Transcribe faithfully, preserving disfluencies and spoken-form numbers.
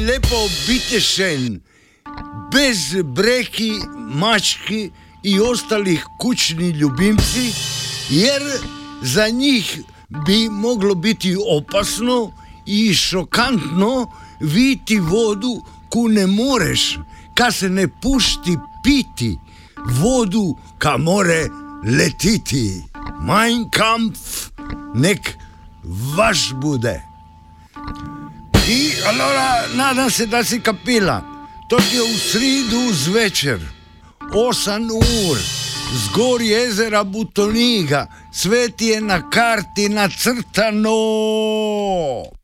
Lepo bitešen, bez breki, mački i ostalih kućni ljubimci, jer za njih bi moglo biti opasno i šokantno viti vodu ku ne moreš, ka se ne pušti piti, vodu ka more letiti. Mein Kampf nek vaš bude. I allora nadam se da si kapila. To je u sridu zvečer, osam ur, zgor jezera Butoniga, sve ti je na karti nacrtano.